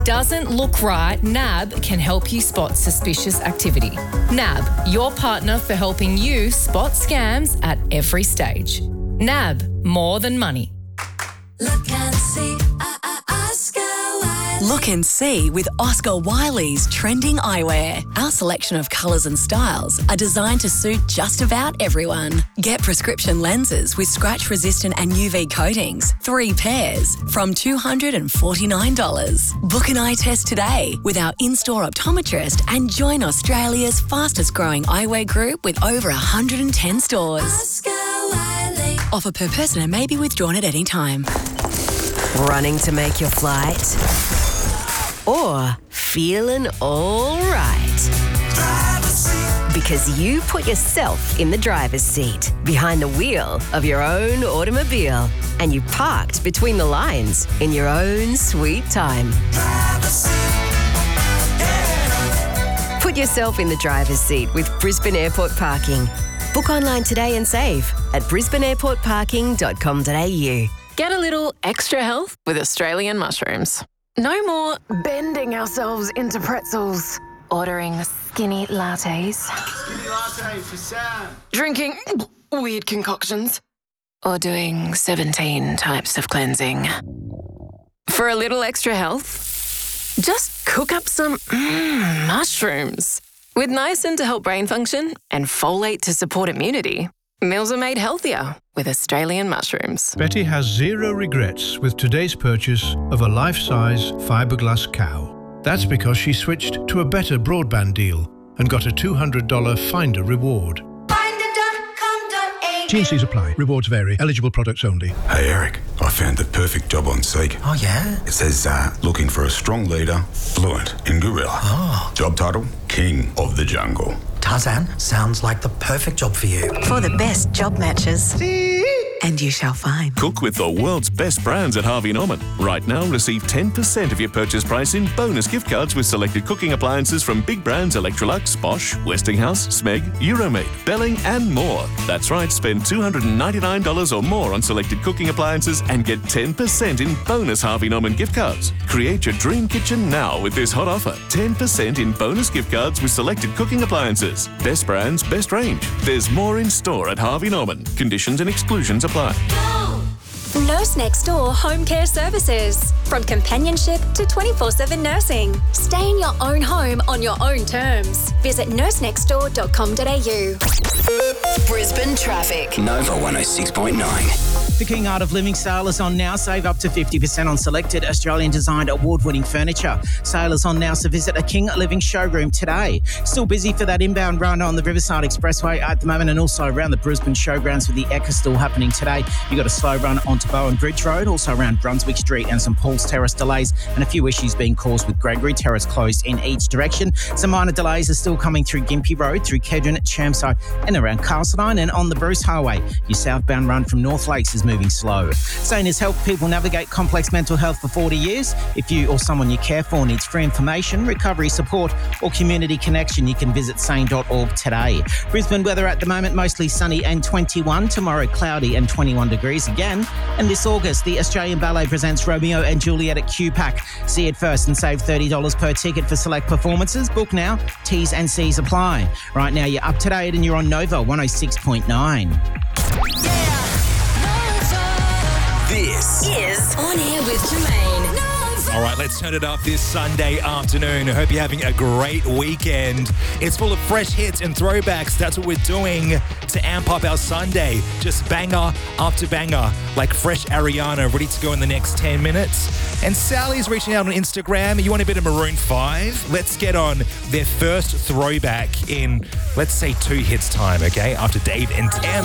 doesn't look right, NAB can help you spot suspicious activity. NAB, your partner for helping you spot scams at every stage. NAB, more than money. Look and see, Oscar Wiley. Look and see with Oscar Wiley's trending eyewear. Our selection of colours and styles are designed to suit just about everyone. Get prescription lenses with scratch-resistant and UV coatings, 3 pairs, from $249. Book an eye test today with our in-store optometrist and join Australia's fastest-growing eyewear group with over 110 stores. Oscar Wiley. Offer per person and may be withdrawn at any time. Running to make your flight? Or feeling all right? Because you put yourself in the driver's seat, behind the wheel of your own automobile, and you parked between the lines in your own sweet time. Put yourself in the driver's seat with Brisbane Airport Parking. Book online today and save at brisbaneairportparking.com.au. Get a little extra health with Australian mushrooms. No more bending ourselves into pretzels, ordering skinny lattes, Skinny latte for Sam. drinking weird concoctions, or doing 17 types of cleansing. For a little extra health, just cook up some mushrooms. With niacin to help brain function and folate to support immunity, meals are made healthier with Australian mushrooms. Betty has zero regrets with today's purchase of a life-size fiberglass cow. That's because she switched to a better broadband deal and got a $200 Finder reward. Finder.com.au. T&Cs apply. Rewards vary. Eligible products only. Hey Eric, I found the perfect job on Seek. Oh, yeah? It says, looking for a strong leader, fluent in gorilla. Oh. Job title, King of the Jungle. Tarzan, sounds like the perfect job for you. For the best job matches. And you shall find. Cook with the world's best brands at Harvey Norman. Right now, receive 10% of your purchase price in bonus gift cards with selected cooking appliances from big brands Electrolux, Bosch, Westinghouse, Smeg, Euromade, Belling and more. That's right, spend $299 or more on selected cooking appliances and get 10% in bonus Harvey Norman gift cards. Create your dream kitchen now with this hot offer. 10% in bonus gift cards with selected cooking appliances. Best brands, best range. There's more in store at Harvey Norman. Conditions and exclusions apply. Nurse Next Door Home Care Services. From companionship to 24/7 nursing. Stay in your own home on your own terms. Visit nursenextdoor.com.au. Brisbane traffic. Nova 106.9. The King Art of Living sale is on now. Save up to 50% on selected Australian-designed award-winning furniture. Sale is on now, so visit a King Living showroom today. Still busy for that inbound run on the Riverside Expressway at the moment, and also around the Brisbane Showgrounds with the Ekka still happening today. You've got a slow run onto Bowen Bridge Road, also around Brunswick Street and St Paul's Terrace delays, and a few issues being caused with Gregory Terrace closed in each direction. Some minor delays are still coming through Gympie Road, through Kedron, Chermside and around Castledine, and on the Bruce Highway. Your southbound run from North Lakes is moving slow. Sane has helped people navigate complex mental health for 40 years. If you or someone you care for needs free information, recovery support or community connection, you can visit sane.org today. Brisbane weather at the moment, mostly sunny and 21. Tomorrow, cloudy and 21 degrees again. And this August, the Australian Ballet presents Romeo and Juliet at QPAC. See it first and save $30 per ticket for select performances. Book now. T's and C's apply. Right now, you're up to date and you're on Nova 106.9. This Is On Air with Jermaine. All right, let's turn it up this Sunday afternoon. I hope you're having a great weekend. It's full of fresh hits and throwbacks. That's what we're doing to amp up our Sunday. Just banger after banger, like fresh Ariana, ready to go in the next 10 minutes. And Sally's reaching out on Instagram. You want a bit of Maroon 5? Let's get on their first throwback in, let's say, 2 hits time, okay? After Dave and Tam.